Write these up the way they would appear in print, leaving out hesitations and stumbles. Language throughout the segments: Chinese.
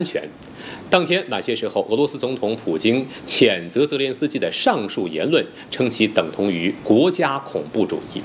全。当天晚些时候，俄罗斯总统普京谴责泽连斯基的上述言论，称其等同于国家恐怖主义。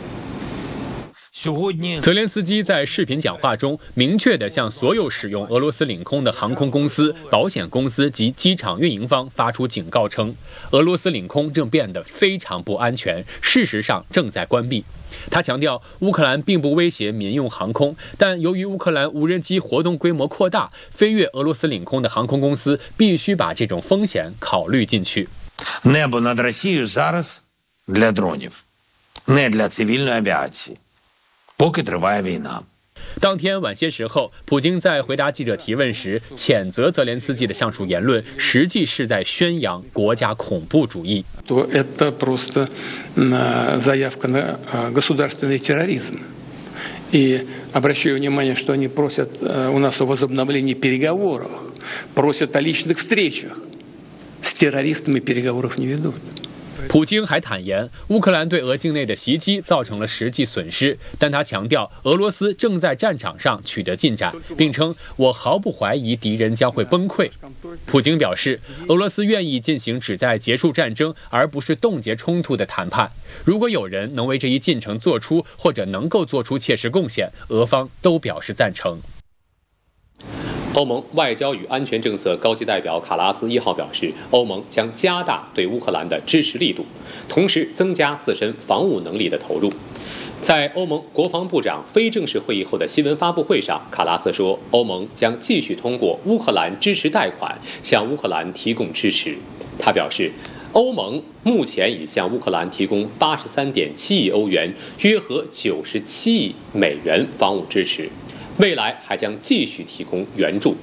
泽连斯基在视频讲话中明确地向所有使用俄罗斯领空的航空公司、保险公司及机场运营方发出警告称，俄罗斯领空正变得非常不安全，事实上正在关闭。他强调，乌克兰并不威胁民用航空，但由于乌克兰无人机活动规模扩大，飞越俄罗斯领空的航空公司必须把这种风险考虑进去。 Небо над Росією зараз для дронів, не для цивільної авіації. Поки триває війна. 当天晚些时候，普京在回答记者提问时，谴责泽连斯基的上述言论，实际是在宣扬国家恐怖主义。 Это просто заявка на государственный терроризм. И обращаю внимание, что они просят у нас о возобновлении переговоров, просят о личных встречах. С террористами переговоров не ведут. 普京还坦言，乌克兰对俄境内的袭击造成了实际损失，但他强调俄罗斯正在战场上取得进展，并称我毫不怀疑敌人将会崩溃。普京表示，俄罗斯愿意进行旨在结束战争而不是冻结冲突的谈判。如果有人能为这一进程做出或者能够做出切实贡献，俄方都表示赞成。 欧盟外交与安全政策高级代表卡拉斯1号表示，欧盟将加大对乌克兰的支持力度，同时增加自身防务能力的投入。在欧盟国防部长非正式会议后的新闻发布会上，卡拉斯说，欧盟将继续通过乌克兰支持贷款向乌克兰提供支持。他表示，欧盟目前已向乌克兰提供83.7亿欧元，约合97亿美元防务支持。未来还将继续提供援助。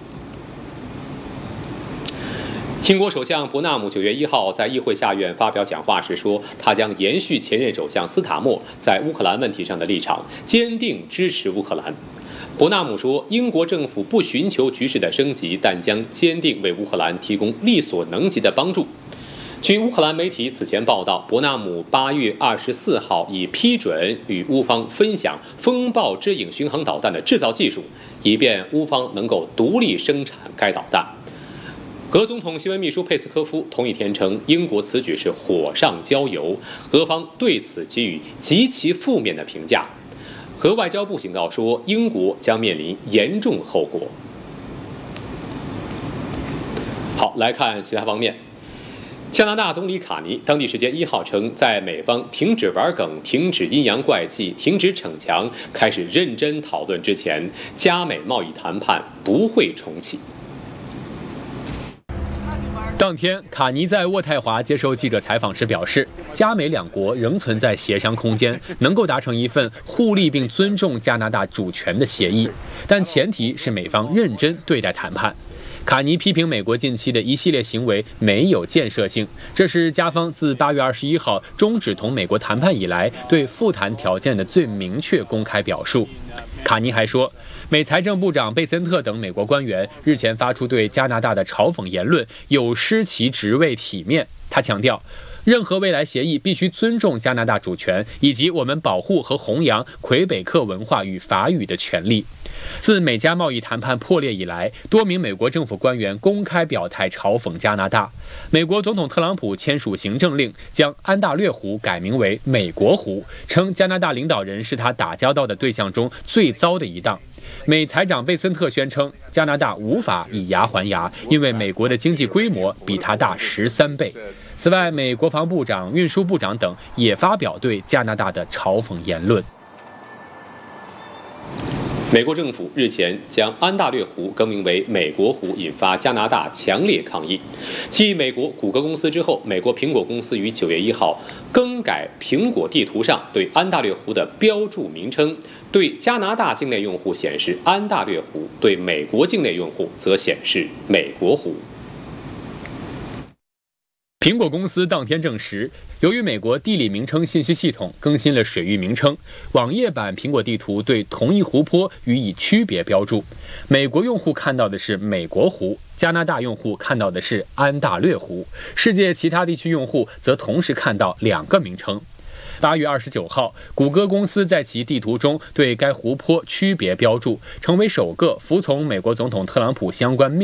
英国首相伯纳姆9月1号在议会下院发表讲话时说，他将延续前任首相斯塔默在乌克兰问题上的立场，坚定支持乌克兰。伯纳姆说，英国政府不寻求局势的升级，但将坚定为乌克兰提供力所能及的帮助。据乌克兰媒体此前报道，伯纳姆8月24号已批准与乌方分享风暴之影巡航导弹的制造技术，以便乌方能够独立生产该导弹。俄总统新闻秘书佩斯科夫同一天称，英国此举是火上浇油，俄方对此给予极其负面的评价。俄外交部警告说，英国将面临严重后果。好，来看其他方面。加拿大总理卡尼当地时间1号称，在美方停止玩梗、停止阴阳怪气、停止逞强、开始认真讨论之前，加美贸易谈判不会重启。 当天，卡尼在渥太华接受记者采访时表示，加美两国仍存在协商空间，能够达成一份互利并尊重加拿大主权的协议，但前提是美方认真对待谈判。卡尼批评美国近期的一系列行为没有建设性，这是加方自8月21号终止同美国谈判以来对复谈条件的最明确公开表述。卡尼还说，美财政部长贝森特等美国官员日前发出对加拿大的嘲讽言论，有失其职位体面。他强调，任何未来协议必须尊重加拿大主权，以及我们保护和弘扬魁北克文化与法语的权利。自美加贸易谈判破裂以来，多名美国政府官员公开表态嘲讽加拿大。美国总统特朗普签署行政令，将安大略湖改名为美国湖，称加拿大领导人是他打交道的对象中最糟的一档。美财长贝森特宣称，加拿大无法以牙还牙，因为美国的经济规模比他大13倍。此外，美国防部长、运输部长等也发表对加拿大的嘲讽言论。 美国政府日前将安大略湖更名为美国湖，引发加拿大强烈抗议。继美国谷歌公司之后，美国苹果公司于9月1号更改苹果地图上对安大略湖的标注名称，对加拿大境内用户显示安大略湖，对美国境内用户则显示美国湖。 苹果公司当天证实，由于美国地理名称信息系统更新了水域名称，网页版苹果地图对同一湖泊予以区别标注。美国用户看到的是美国湖，加拿大用户看到的是安大略湖，世界其他地区用户则同时看到两个名称。 8月29号，谷歌公司在其地图中对该湖泊区别标注，成为首个服从美国总统特朗普相关命令